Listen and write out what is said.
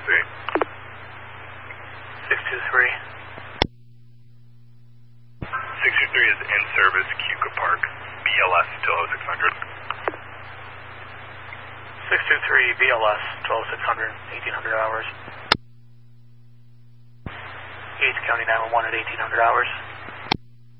623. 623 is in service, Cuca Park, BLS till 0600. 623 BLS 12600, 1800 hours. Yates County 911 at 1800 hours.